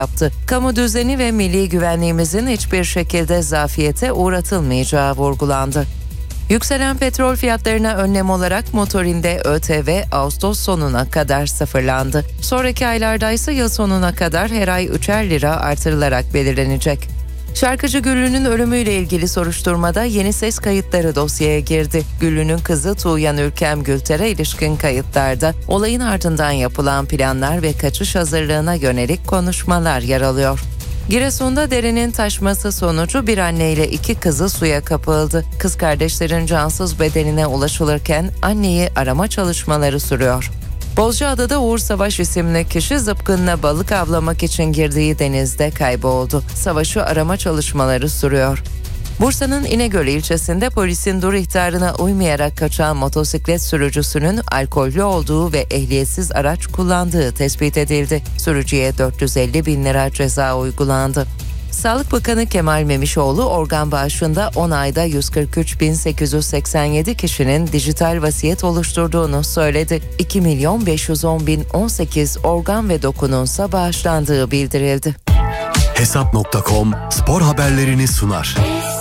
yaptı. Kamu düzeni ve milli güvenliğimizin hiçbir şekilde zafiyete uğratılmayacağı vurgulandı. Yükselen petrol fiyatlarına önlem olarak motorinde ÖTV Ağustos sonuna kadar sıfırlandı. Sonraki aylarda ise yıl sonuna kadar her ay 3'er lira artırılarak belirlenecek. Şarkıcı Güllü'nün ölümüyle ilgili soruşturmada yeni ses kayıtları dosyaya girdi. Güllü'nün kızı Tuğyan Ülkem Gülter'e ilişkin kayıtlarda olayın ardından yapılan planlar ve kaçış hazırlığına yönelik konuşmalar yer alıyor. Giresun'da derenin taşması sonucu bir anne ile 2 kızı suya kapıldı. Kız kardeşlerin cansız bedenine ulaşılırken anneyi arama çalışmaları sürüyor. Bozcaada'da Uğur Savaş isimli kişi zıpkınla balık avlamak için girdiği denizde kayboldu. Savaş'ı arama çalışmaları sürüyor. Bursa'nın İnegöl ilçesinde polisin dur ihtarına uymayarak kaçan motosiklet sürücüsünün alkollü olduğu ve ehliyetsiz araç kullandığı tespit edildi. Sürücüye 450 bin lira ceza uygulandı. Sağlık Bakanı Kemal Memişoğlu organ bağışında 10 ayda 143.887 kişinin dijital vasiyet oluşturduğunu söyledi. 2.510.018 organ ve dokununsa bağışlandığı bildirildi. Hesap.com spor haberlerini sunar.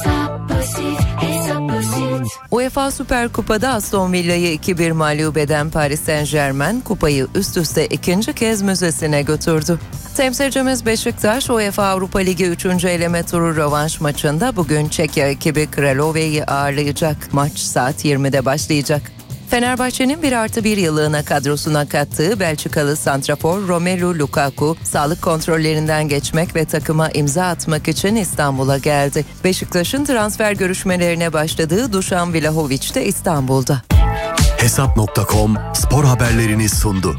UEFA Süper Kupa'da Aston Villa'yı 2-1 mağlup eden Paris Saint-Germain kupayı üst üste ikinci kez müzesine götürdü. Temsilcimiz Beşiktaş UEFA Avrupa Ligi 3. eleme turu rövanş maçında bugün Çekya ekibi Kralove'yi ağırlayacak. Maç saat 20'de başlayacak. Fenerbahçe'nin 1+1 yıllığına kadrosuna kattığı Belçikalı santrafor Romelu Lukaku, sağlık kontrollerinden geçmek ve takıma imza atmak için İstanbul'a geldi. Beşiktaş'ın transfer görüşmelerine başladığı Dušan Vlahović de İstanbul'da. Hesap.com spor haberlerini sundu.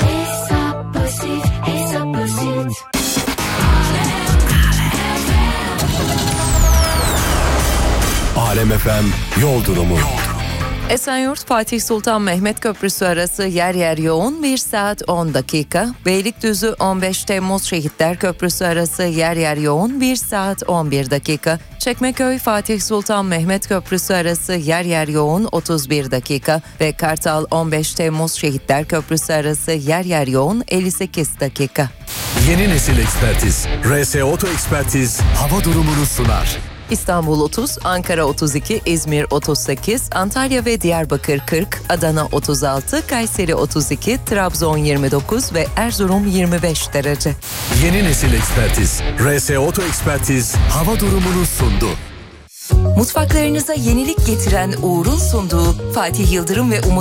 Alem FM yol durumu. Esenyurt Fatih Sultan Mehmet Köprüsü arası yer yer yoğun 1 saat 10 dakika. Beylikdüzü 15 Temmuz Şehitler Köprüsü arası yer yer yoğun 1 saat 11 dakika. Çekmeköy Fatih Sultan Mehmet Köprüsü arası yer yer yoğun 31 dakika ve Kartal 15 Temmuz Şehitler Köprüsü arası yer yer yoğun 58 dakika. Yeni nesil ekspertiz. RS Oto Ekspertiz hava durumunu sunar. İstanbul 30, Ankara 32, İzmir 38, Antalya ve Diyarbakır 40, Adana 36, Kayseri 32, Trabzon 29 ve Erzurum 25 derece. Yeni nesil ekspertiz. RS Oto Ekspertiz hava durumunu sundu. Mutfaklarınıza yenilik getiren Uğur'un sunduğu Fatih Yıldırım ve Umut